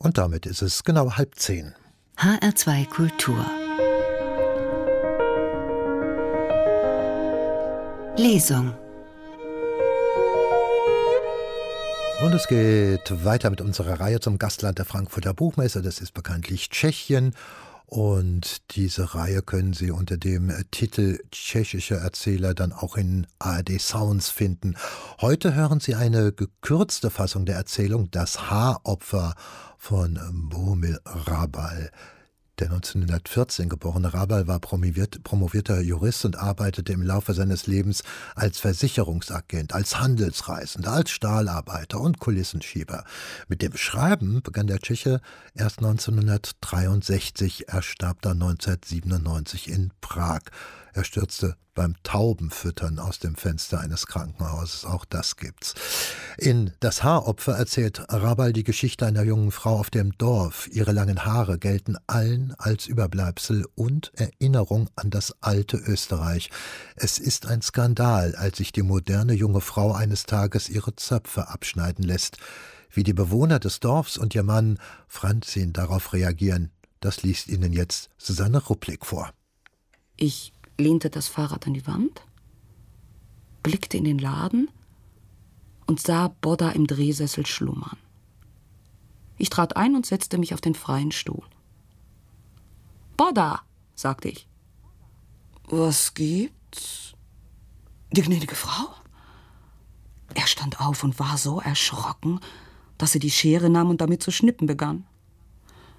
Und damit ist es genau 9:30. HR2 Kultur. Lesung. Und es geht weiter mit unserer Reihe zum Gastland der Frankfurter Buchmesse. Das ist bekanntlich Tschechien. Und diese Reihe können Sie unter dem Titel Tschechische Erzähler dann auch in ARD Sounds finden. Heute hören Sie eine gekürzte Fassung der Erzählung Das Haaropfer von Bohumil Hrabal. Der 1914 geborene Hrabal war promovierter Jurist und arbeitete im Laufe seines Lebens als Versicherungsagent, als Handelsreisender, als Stahlarbeiter und Kulissenschieber. Mit dem Schreiben begann der Tscheche erst 1963. Er starb dann 1997 in Prag. Er stürzte beim Taubenfüttern aus dem Fenster eines Krankenhauses. Auch das gibt's. In Das Haaropfer erzählt Hrabal die Geschichte einer jungen Frau auf dem Dorf. Ihre langen Haare gelten allen als Überbleibsel und Erinnerung an das alte Österreich. Es ist ein Skandal, als sich die moderne junge Frau eines Tages ihre Zöpfe abschneiden lässt. Wie die Bewohner des Dorfs und ihr Mann Franzin darauf reagieren, das liest Ihnen jetzt Susanne Ruplik vor. Ich lehnte das Fahrrad an die Wand, blickte in den Laden und sah Bodda im Drehsessel schlummern. Ich trat ein und setzte mich auf den freien Stuhl. »Bodda«, sagte ich. »Was gibt's?« »Die gnädige Frau?« Er stand auf und war so erschrocken, dass er die Schere nahm und damit zu schnippen begann.